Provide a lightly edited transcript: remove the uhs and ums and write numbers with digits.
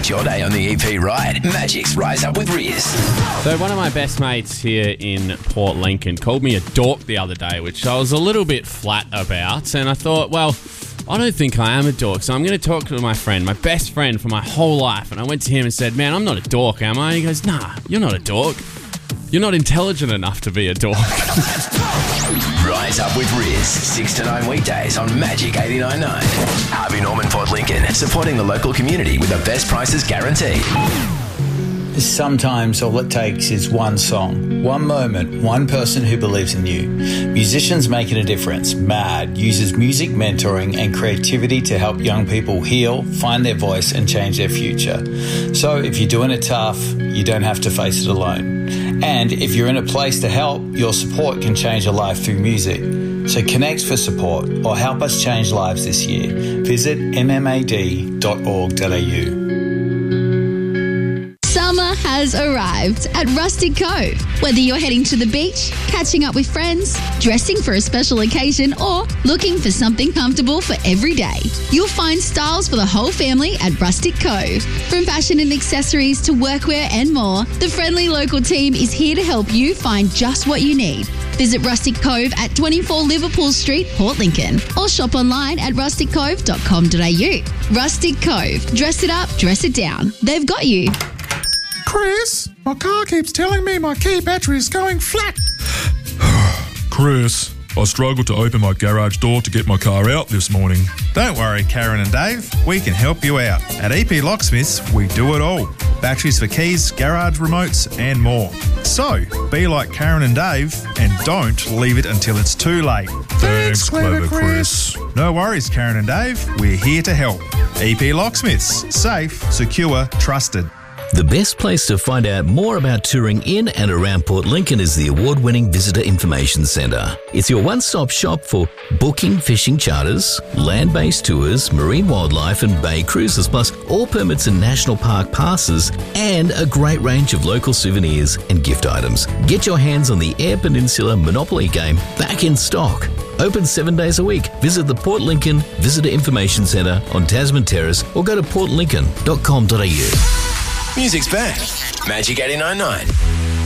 Start your day on the EP right. Magic's Rise Up with Riz. So one of my best mates here in Port Lincoln called me a dork the other day, which I was a little bit flat about. And I thought, well, I don't think I am a dork, so I'm going to talk to my friend, my best friend for my whole life. And I went to him and said, man, I'm not a dork, am I? He goes, nah, you're not a dork. You're not intelligent enough to be a dork. Rise Up with Riz, 6 to 9 weekdays on Magic 89.9. Harvey Norman Port Lincoln, supporting the local community with the best prices guaranteed. Sometimes all it takes is one song, one moment, one person who believes in you. Musicians Making a Difference, MAD, uses music mentoring and creativity to help young people heal, find their voice and change their future. So if you're doing it tough, you don't have to face it alone. And if you're in a place to help, your support can change a life through music. So connect for support or help us change lives this year. Visit mmad.org.au. Summer has arrived at Rustic Cove. Whether you're heading to the beach, catching up with friends, dressing for a special occasion, or looking for something comfortable for every day, you'll find styles for the whole family at Rustic Cove. From fashion and accessories to workwear and more, the friendly local team is here to help you find just what you need. Visit Rustic Cove at 24 Liverpool Street, Port Lincoln, or shop online at rusticcove.com.au. Rustic Cove. Dress it up, dress it down. They've got you. Chris, my car keeps telling me my key battery is going flat. Chris, I struggled to open my garage door to get my car out this morning. Don't worry, Karen and Dave. We can help you out. At EP Locksmiths, we do it all. Batteries for keys, garage remotes, and more. So, be like Karen and Dave and don't leave it until it's too late. Thanks, Clever Chris. No worries, Karen and Dave. We're here to help. EP Locksmiths. Safe, secure, trusted. The best place to find out more about touring in and around Port Lincoln is the award-winning Visitor Information Centre. It's your one-stop shop for booking fishing charters, land-based tours, marine wildlife and bay cruises, plus all permits and national park passes, and a great range of local souvenirs and gift items. Get your hands on the Eyre Peninsula Monopoly game back in stock. Open 7 days a week. Visit the Port Lincoln Visitor Information Centre on Tasman Terrace or go to portlincoln.com.au. Music's back. Magic 89.9.